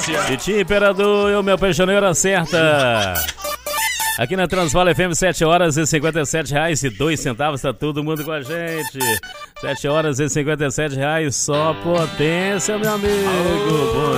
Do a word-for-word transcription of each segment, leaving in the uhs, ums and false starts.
Titi Imperador e o meu apaixoneiro acerta. Aqui na Transvale F M, sete horas e cinquenta e sete reais e dois centavos, tá todo mundo com a gente. sete horas e cinquenta e sete reais, só potência, meu amigo. Bom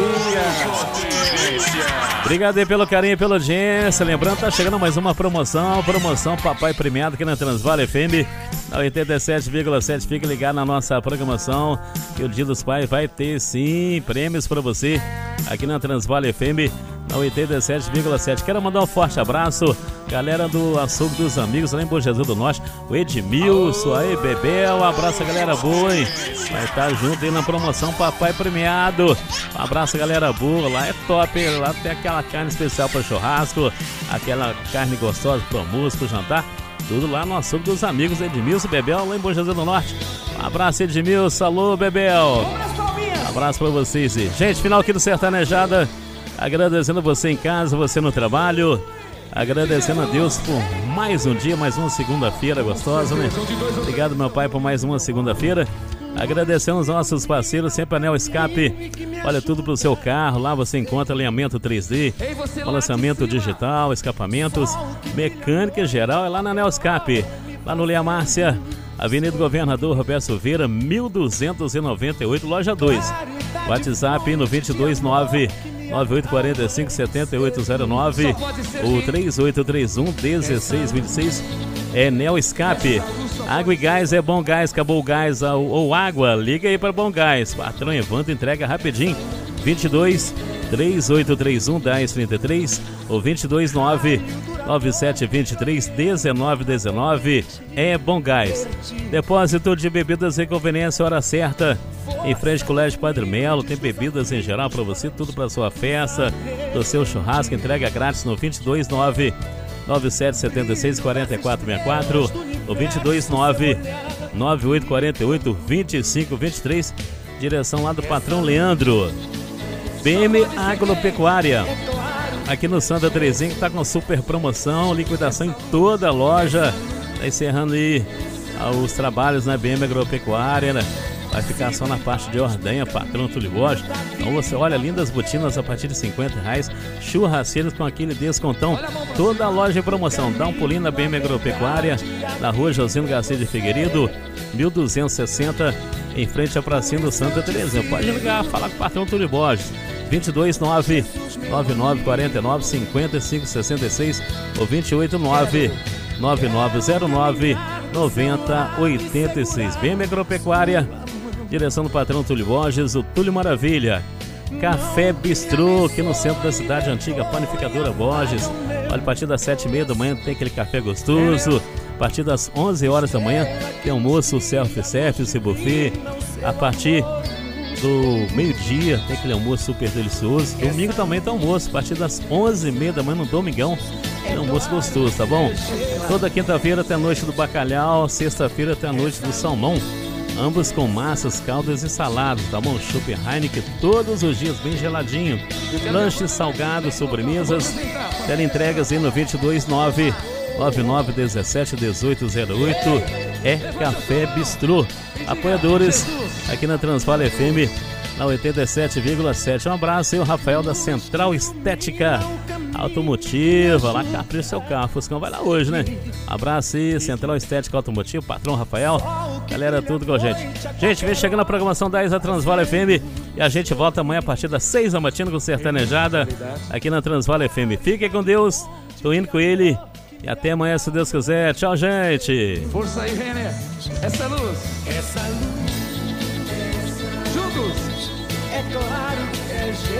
dia. Obrigado aí pelo carinho e pela audiência. Lembrando, tá chegando mais uma promoção, promoção Papai Premiado aqui na Transvale F M, na oitenta e sete vírgula sete. Fique ligado na nossa programação, que o Dia dos Pais vai ter sim prêmios pra você aqui na Transvale F M, na oitenta e sete vírgula sete. Quero mandar um forte abraço, galera do Açougue dos Amigos, lá em Bom Jesus do Norte, o Edmilson, aí Bebel, um abraço a galera boa, hein? Vai estar junto aí na promoção Papai Premiado. Um abraço a galera boa, lá é top, hein? Lá tem aquela carne especial para churrasco, aquela carne gostosa para almoço, para jantar, tudo lá no Açougue dos Amigos, Edmilson, Bebel, lá em Bom Jesus do Norte. Um abraço, Edmilson, alô Bebel, um abraço para vocês. Gente, final aqui do Sertanejada. Agradecendo você em casa, você no trabalho. Agradecendo a Deus por mais um dia, mais uma segunda-feira gostosa, né? Obrigado, meu pai, por mais uma segunda-feira. Agradecendo os nossos parceiros, sempre a Neo Escape. Olha, tudo pro seu carro. Lá você encontra alinhamento três D, balanceamento digital, escapamentos, mecânica geral. É lá na Neo Escape, lá no Leia Márcia, Avenida Governador Roberto Silveira, mil duzentos e noventa e oito, loja dois. WhatsApp no dois dois nove, nove oito quatro cinco, sete oito zero nove ou três oito três um, um seis dois seis. É Neo Escape. Água e gás é Bom Gás. Acabou o gás ou, ou água, liga aí para Bom Gás. Patrão Evandro entrega rapidinho. vinte e dois, três oito três um, um zero três três ou vinte e dois nove, nove sete dois três, um nove um nove. É Bom Gás. Depósito de bebidas e conveniência, hora certa. Em frente ao Colégio Padre Melo, tem bebidas em geral para você, tudo para sua festa, do seu churrasco, entrega grátis no vinte e dois nove, nove sete sete seis, quatro quatro seis quatro ou vinte e dois nove, nove oito quatro oito, dois cinco dois três. Direção lá do patrão Leandro. B M Agropecuária, aqui no Santa Terezinha, que está com super promoção, liquidação em toda a loja. Está encerrando aí ah, os trabalhos na B M Agropecuária, né? Vai ficar só na parte de ordenha, patrão Túlio Borges. Então você olha, lindas botinas a partir de cinquenta reais, churrasqueiros com aquele descontão, toda a loja em promoção. Dá um pulinho na B M Agropecuária, na rua Josino Garcia de Figueiredo, mil duzentos e sessenta, em frente à pracinha do Santa Terezinha. Pode ligar, falar com o patrão Túlio Borges, vinte e dois nove, nove nove quatro nove, cinco cinco seis seis ou vinte e oito nove, nove nove zero nove, nove zero oito seis. B M Agropecuária, direção do patrão Túlio Borges, o Túlio Maravilha. Café Bistrô, aqui no centro da cidade antiga, panificadora Borges. Olha, a partir das sete e meia da manhã tem aquele café gostoso. A partir das onze horas da manhã tem almoço self-service, buffet. A partir do meio-dia tem aquele almoço super delicioso. Domingo também tem almoço, a partir das onze e meia da manhã no domingão. Tem almoço gostoso, tá bom? Toda quinta-feira tem a noite do bacalhau, sexta-feira tem a noite do salmão. Ambos com massas, caldas e saladas, tá bom? Chopp Heineken todos os dias, bem geladinho. Lanches, salgados, sobremesas. Teleentregas aí no vinte e dois nove, nove nove um sete, um oito zero oito. É Café Bistrô. Apoiadores aqui na Transvale F M, na oitenta e sete vírgula sete. Um abraço aí, o Rafael da Central Estética Automotiva, lá capricha seu carro. Fuscão vai lá hoje, né? Abraço aí, Central Estética Automotiva, patrão Rafael, galera tudo com a gente. Gente, vem chegando a programação dez da Transvale F M e a gente volta amanhã a partir das seis da matina com Sertanejada aqui na Transvale F M. Fiquem com Deus, tô indo com ele e até amanhã, se Deus quiser. Tchau, gente. Força aí, Renner. Essa luz. Essa luz. Juntos. É claro que é gente.